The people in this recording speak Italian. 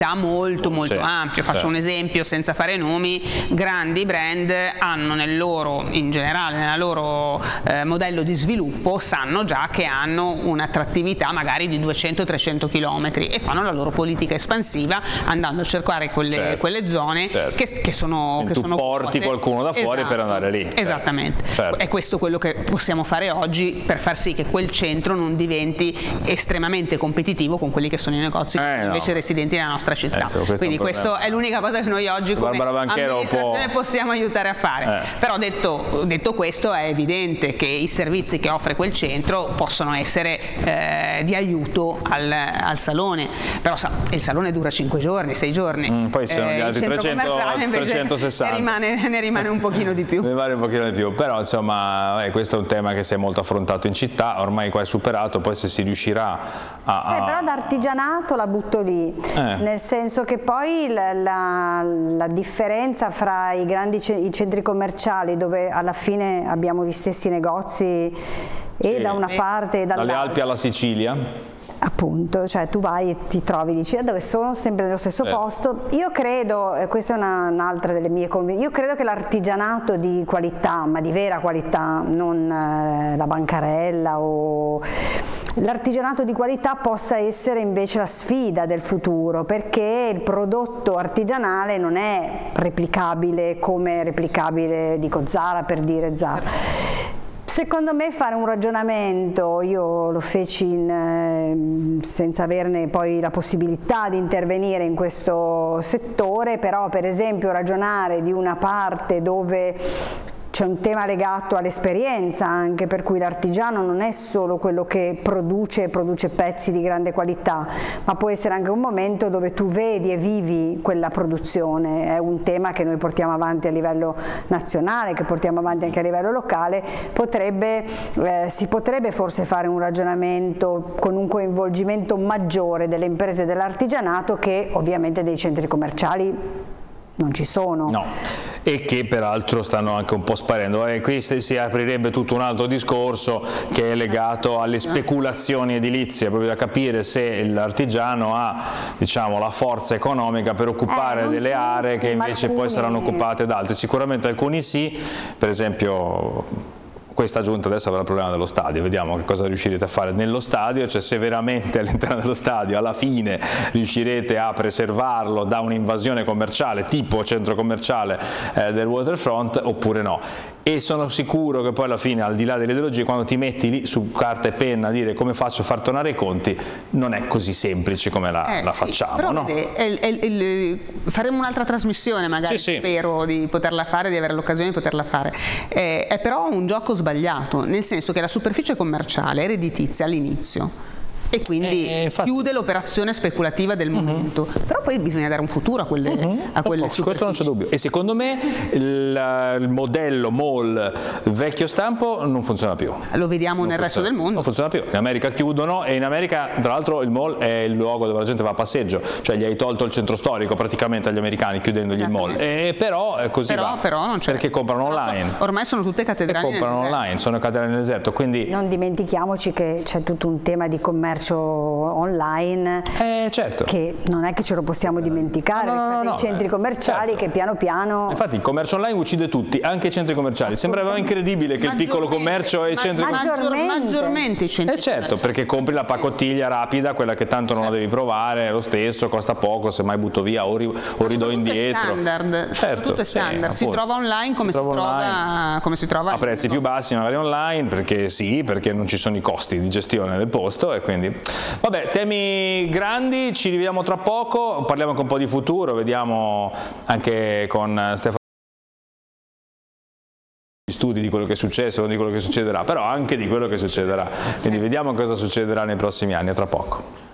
molto ampio. Faccio un esempio senza fare nomi: grandi brand hanno in generale nel loro modello di sviluppo, sanno già che hanno un'attrattività magari di 200-300 km e fanno la loro politica espansiva andando a cercare quelle zone che sono tu porti qualcuno da fuori per andare lì. Esattamente. È questo quello che possiamo fare oggi per far sì che quel centro non diventi estremamente competitivo con quelli che sono i negozi invece residenti nella nostra città. Quindi questa è l'unica cosa che noi oggi come amministrazione possiamo aiutare a fare. Però detto questo, è evidente che i servizi che offre quel centro possono essere di aiuto al salone, però il salone dura 5 giorni, 6 giorni, poi sono gli altri 360 ne rimane un pochino di più. Però insomma questo è un tema che si è molto affrontato in città, ormai qua è superato, poi se si riuscirà però d'artigianato la butto lì, nel senso che poi la differenza fra i centri commerciali, dove alla fine abbiamo gli stessi negozi da una parte e dall'altra, dalle Alpi alla Sicilia, appunto, cioè tu vai e ti trovi, dici dove sono, sempre nello stesso posto. Io credo, questa è un'altra delle mie convinzioni, io credo che l'artigianato di qualità, ma di vera qualità, non la bancarella l'artigianato di qualità possa essere invece la sfida del futuro, perché il prodotto artigianale non è replicabile come replicabile, dico Zara per dire Zara. Secondo me fare un ragionamento, io lo feci senza averne poi la possibilità di intervenire in questo settore, però per esempio ragionare di una parte dove c'è un tema legato all'esperienza anche, per cui l'artigiano non è solo quello che produce pezzi di grande qualità, ma può essere anche un momento dove tu vedi e vivi quella produzione. È un tema che noi portiamo avanti a livello nazionale, che portiamo avanti anche a livello locale. Si potrebbe forse fare un ragionamento con un coinvolgimento maggiore delle imprese dell'artigianato, che ovviamente dei centri commerciali non ci sono. No. E che peraltro stanno anche un po' sparendo. Qui si aprirebbe tutto un altro discorso che è legato alle speculazioni edilizie, proprio da capire se l'artigiano ha, diciamo, la forza economica per occupare delle aree che invece poi saranno occupate da altri. Sicuramente alcuni sì, per esempio questa giunta adesso avrà il problema dello stadio, vediamo che cosa riuscirete a fare nello stadio, cioè se veramente all'interno dello stadio alla fine riuscirete a preservarlo da un'invasione commerciale tipo centro commerciale del waterfront oppure no. E sono sicuro che poi alla fine, al di là delle ideologie, quando ti metti lì su carta e penna a dire come faccio a far tornare i conti, non è così semplice come la facciamo. Però no? Faremo un'altra trasmissione magari, spero di poterla fare, di avere l'occasione di poterla fare. È però un gioco sbagliato, nel senso che la superficie commerciale è redditizia all'inizio e quindi chiude l'operazione speculativa del momento, però poi bisogna dare un futuro a quelle superfici. Questo non c'è dubbio, e secondo me il modello mall vecchio stampo non funziona più. Lo vediamo nel resto del mondo. Non funziona più, in America chiudono, e in America tra l'altro il mall è il luogo dove la gente va a passeggio, cioè gli hai tolto il centro storico praticamente agli americani chiudendogli il mall, però così va, però non c'è, perché comprano online. Ormai sono tutte cattedrali e comprano online, sono cattedrali nel deserto, quindi non dimentichiamoci che c'è tutto un tema di commercio online, certo, che non è che ce lo possiamo dimenticare rispetto ai centri commerciali, che piano piano. Infatti il commercio online uccide tutti, anche i centri commerciali. Sembrava incredibile che il piccolo commercio e i centri maggiormente i centri certo, perché compri la pacottiglia rapida, quella che tanto non la devi provare, è lo stesso, costa poco, se mai butto via o ridò indietro. Standard, certo, tutto è standard. Si trova online come si trova a prezzi più bassi magari online, perché non ci sono i costi di gestione del posto, e quindi vabbè, temi grandi, ci rivediamo tra poco, parliamo anche un po' di futuro, vediamo anche con Stefano gli studi di quello che è successo, non di quello che succederà, però anche di quello che succederà, quindi vediamo cosa succederà nei prossimi anni, a tra poco.